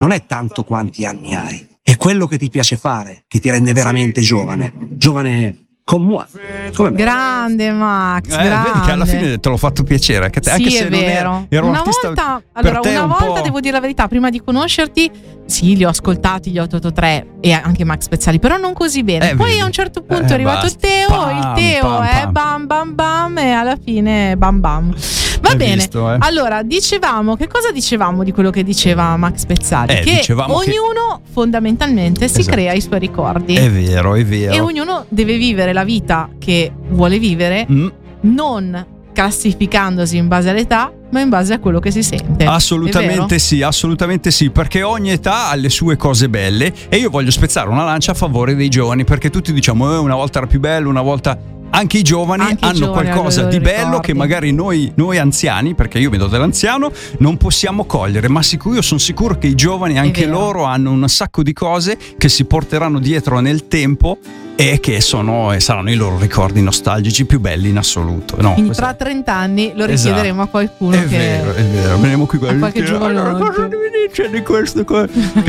non è tanto quanti anni hai, è quello che ti piace fare che ti rende veramente giovane come me. Grande Max, grande. Vedi che alla fine te l'ho fatto piacere anche a te, sì, anche se è vero. ero un una artista volta, per te una un volta po'. devo dire la verità, prima di conoscerti, sì, li ho ascoltati gli 883 e anche Max Pezzali, però non così bene. Poi vedi. a un certo punto è arrivato Basta. il Teo è bam bam bam e alla fine bam bam. Va Hai bene. visto, Allora, che cosa dicevamo di quello che diceva Max Pezzali? Che dicevamo ognuno fondamentalmente si Esatto. crea i suoi ricordi. È vero. E ognuno deve vivere la vita che vuole vivere, non classificandosi in base all'età, ma in base a quello che si sente. Assolutamente sì, perché ogni età ha le sue cose belle e io voglio spezzare una lancia a favore dei giovani, perché tutti diciamo una volta era più bello, una volta. Anche i giovani hanno qualcosa di bello che magari noi anziani, perché io mi do dell'anziano, non possiamo cogliere, ma io sono sicuro che i giovani anche loro hanno un sacco di cose che si porteranno dietro nel tempo e che saranno i loro ricordi nostalgici più belli in assoluto. No, quindi tra 30 anni lo richiederemo a qualcuno è vero, veniamo qui a qualche giovane cosa mi dice di questo che